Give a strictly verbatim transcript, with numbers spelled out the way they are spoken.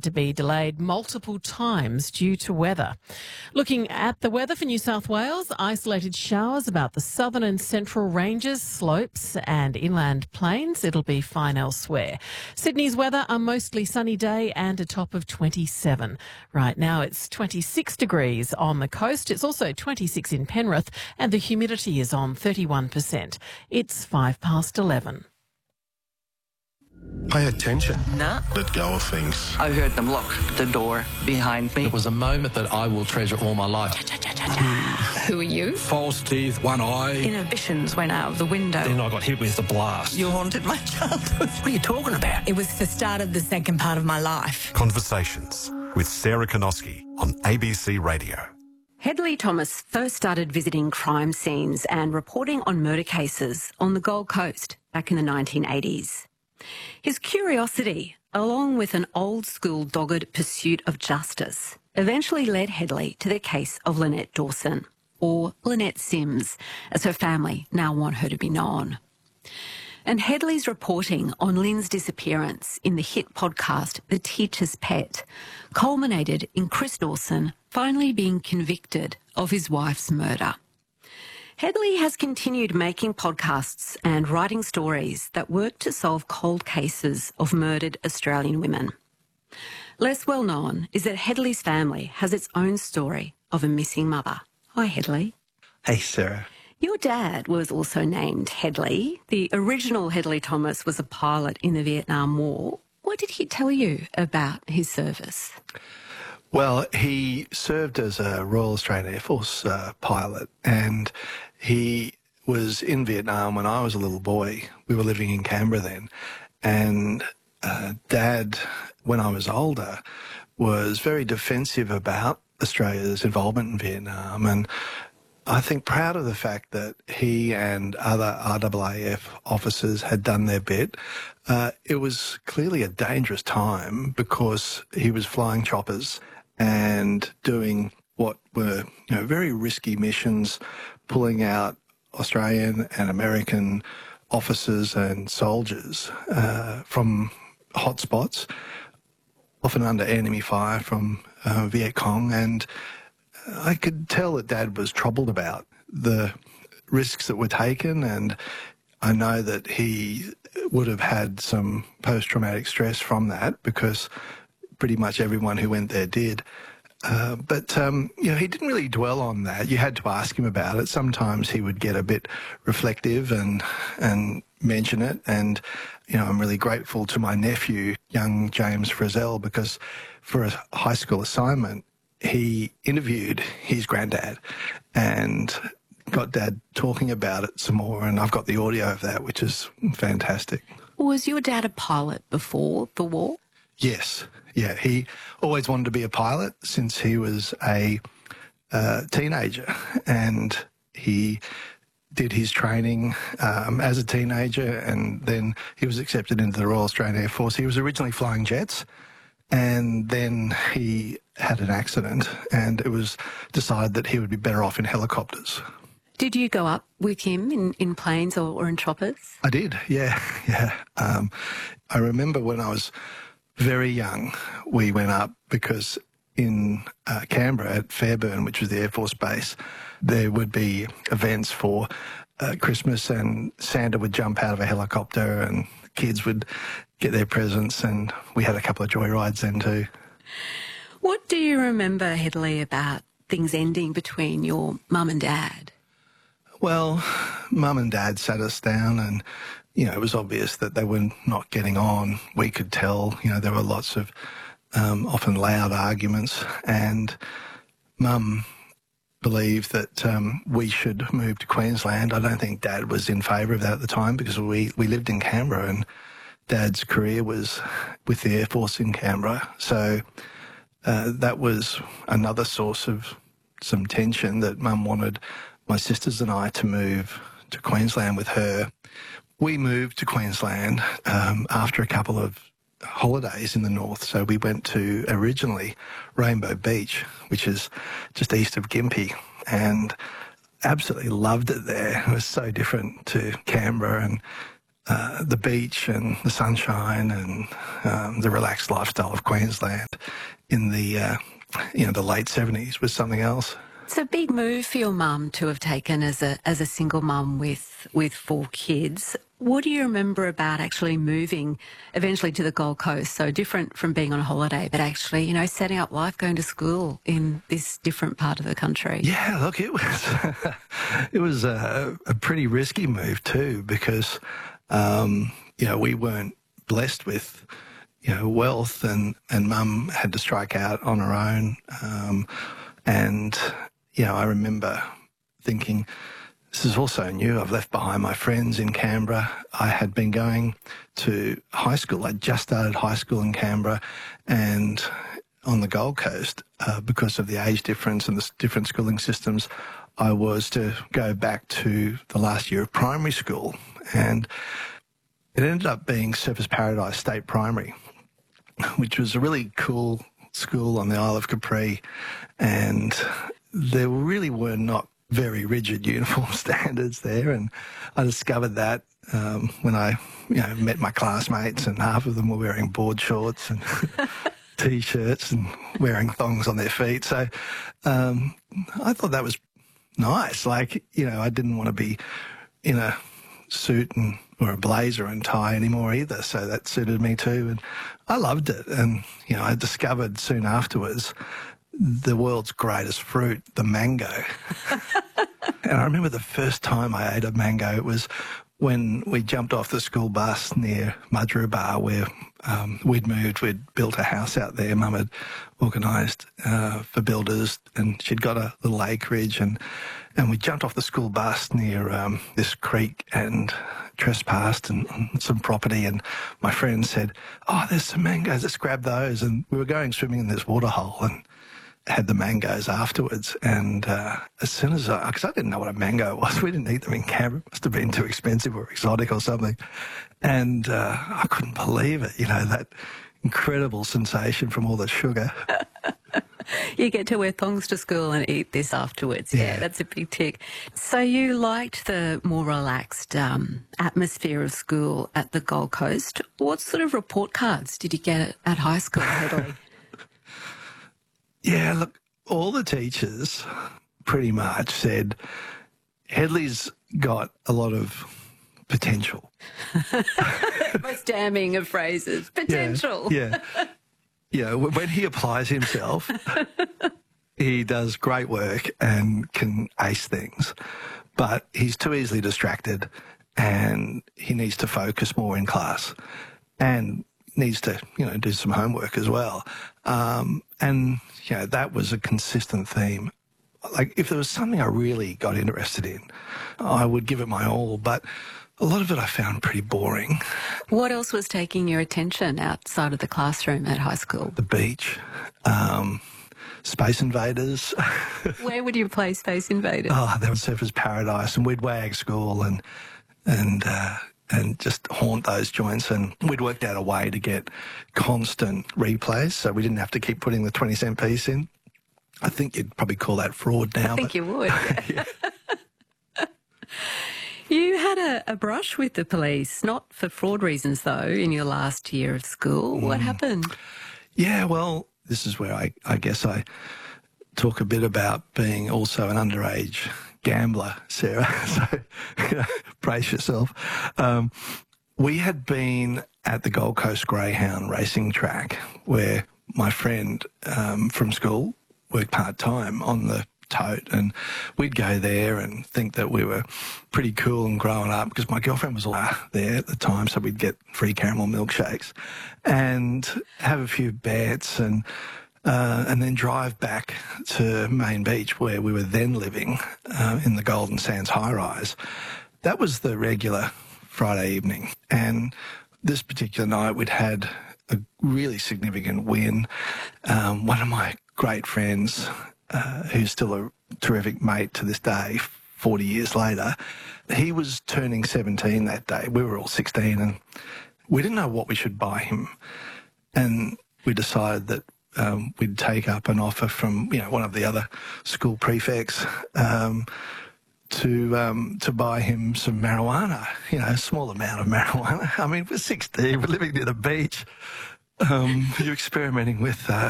had to be delayed multiple times due to weather. Looking at the weather for New South Wales, isolated showers about the southern and central ranges, slopes and inland plains. It'll be fine elsewhere. Sydney's weather, a mostly sunny day and a top of twenty-seven. Right now it's twenty-six degrees on the coast. It's also twenty-six in Penrith and the humidity is on thirty-one percent. It's five past eleven. Pay attention. Nah. Let go of things. I heard them lock the door behind me. It was a moment that I will treasure all my life. Who are you? False teeth, one eye. Inhibitions went out of the window. Then I got hit with the blast. You haunted my childhood. What are you talking about? It was the start of the second part of my life. Conversations with Sarah Konoski on A B C Radio. Hedley Thomas first started visiting crime scenes and reporting on murder cases on the Gold Coast back in the nineteen eighties. His curiosity, along with an old-school dogged pursuit of justice, eventually led Hedley to the case of Lynette Dawson, or Lynette Sims, as her family now want her to be known. And Hedley's reporting on Lynn's disappearance in the hit podcast The Teacher's Pet culminated in Chris Dawson finally being convicted of his wife's murder. Hedley has continued making podcasts and writing stories that work to solve cold cases of murdered Australian women. Less well known is that Hedley's family has its own story of a missing mother. Hi, Hedley. Hey, Sarah. Your dad was also named Hedley. The original Hedley Thomas was a pilot in the Vietnam War. What did he tell you about his service? Well, he served as a Royal Australian Air Force uh, pilot, and he was in Vietnam when I was a little boy. We were living in Canberra then, and uh, Dad, when I was older, was very defensive about Australia's involvement in Vietnam, and I think proud of the fact that he and other R A A F officers had done their bit. Uh, it was clearly a dangerous time because he was flying choppers and doing what were, you know, very risky missions, pulling out Australian and American officers and soldiers uh, from hotspots, often under enemy fire from uh, Viet Cong, and I could tell that Dad was troubled about the risks that were taken, and I know that he would have had some post-traumatic stress from that because pretty much everyone who went there did. Uh, but, um, you know, he didn't really dwell on that. You had to ask him about it. Sometimes he would get a bit reflective and and mention it. And, you know, I'm really grateful to my nephew, young James Frizzell, because for a high school assignment, he interviewed his granddad and got Dad talking about it some more. And I've got the audio of that, which is fantastic. Was your dad a pilot before the war? Yes. Yeah, he always wanted to be a pilot since he was a uh, teenager, and he did his training um, as a teenager, and then he was accepted into the Royal Australian Air Force. He was originally flying jets, and then he had an accident, and it was decided that he would be better off in helicopters. Did you go up with him in, in planes or, or in choppers? I did, yeah, yeah. Um, I remember when I was very young, we went up because in uh, Canberra at Fairburn, which was the Air Force base, there would be events for uh, Christmas, and Santa would jump out of a helicopter and kids would get their presents, and we had a couple of joyrides then too. What do you remember, Hedley, about things ending between your mum and dad? Well, Mum and Dad sat us down, and you know, it was obvious that they were not getting on. We could tell, you know, there were lots of um, often loud arguments, and Mum believed that um, we should move to Queensland. I don't think Dad was in favour of that at the time because we, we lived in Canberra, and Dad's career was with the Air Force in Canberra. So uh, that was another source of some tension, that Mum wanted my sisters and I to move to Queensland with her. We moved to Queensland um, after a couple of holidays in the north. So we went to originally Rainbow Beach, which is just east of Gympie, and absolutely loved it there. It was so different to Canberra, and uh, the beach and the sunshine and um, the relaxed lifestyle of Queensland in the, uh, you know, the late seventies was something else. It's a big move for your mum to have taken as a as a single mum with with four kids. What do you remember about actually moving eventually to the Gold Coast? So different from being on holiday, but actually, you know, setting up life, going to school in this different part of the country. Yeah, look, it was it was a, a pretty risky move too, because um, you know, we weren't blessed with, you know, wealth, and and Mum had to strike out on her own, um, and you know, I remember thinking, this is also new. I've left behind my friends in Canberra. I had been going to high school. I'd just started high school in Canberra, and on the Gold Coast, uh, because of the age difference and the different schooling systems, I was to go back to the last year of primary school. And it ended up being Surfers Paradise State Primary, which was a really cool school on the Isle of Capri. And there really were not very rigid uniform standards there, and I discovered that um, when I, you know, met my classmates, and half of them were wearing board shorts and T-shirts and wearing thongs on their feet. So um, I thought that was nice. Like, you know, I didn't want to be in a suit and or a blazer and tie anymore either, so that suited me too, and I loved it. And you know, I discovered soon afterwards the world's greatest fruit, the mango. And I remember the first time I ate a mango, it was when we jumped off the school bus near Mudgeeraba, where um, we'd moved, we'd built a house out there. Mum had organised uh, for builders, and she'd got a little acreage, and, and we jumped off the school bus near um, this creek and trespassed and, and some property, and my friend said, oh, there's some mangoes, let's grab those. And we were going swimming in this waterhole and had the mangoes afterwards, and uh, as soon as I, because I didn't know what a mango was, we didn't eat them in Canberra, it must have been too expensive or exotic or something, and uh, I couldn't believe it, you know, that incredible sensation from all the sugar. You get to wear thongs to school and eat this afterwards. Yeah, yeah, that's a big tick. So you liked the more relaxed um, atmosphere of school at the Gold Coast. What sort of report cards did you get at high school, Hedley? Yeah, look, all the teachers pretty much said, Hedley's got a lot of potential. Most damning of phrases. Potential. Yeah. Yeah. Yeah, when he applies himself, he does great work and can ace things. But he's too easily distracted, and he needs to focus more in class, and needs to, you know, do some homework as well. Um, and, you know, that was a consistent theme. Like, if there was something I really got interested in, I would give it my all, but a lot of it I found pretty boring. What else was taking your attention outside of the classroom at high school? The beach, um, Space Invaders. Where would you play Space Invaders? Oh, that was Surfers Paradise, and we'd wag school and, and, uh, and just haunt those joints. And we'd worked out a way to get constant replays, so we didn't have to keep putting the twenty cent piece in. I think you'd probably call that fraud now. I think but... you would. Yeah. You had a, a brush with the police, not for fraud reasons though, in your last year of school. Mm. What happened? Yeah, well, this is where I, I guess I talk a bit about being also an underage gambler, Sarah. So, you know, brace yourself. Um, we had been at the Gold Coast Greyhound racing track where my friend um, from school worked part-time on the tote, and we'd go there and think that we were pretty cool and growing up, because my girlfriend was all there at the time, so we'd get free caramel milkshakes and have a few bets, and Uh, and then drive back to Main Beach, where we were then living uh, in the Golden Sands high-rise. That was the regular Friday evening. And this particular night, we'd had a really significant win. Um, one of my great friends, uh, who's still a terrific mate to this day, forty years later, he was turning seventeen that day. We were all sixteen, and we didn't know what we should buy him. And we decided that Um, we'd take up an offer from, you know, one of the other school prefects um, to um, to buy him some marijuana, you know, a small amount of marijuana. I mean, we're sixteen, we're living near the beach. Um, you're experimenting with uh,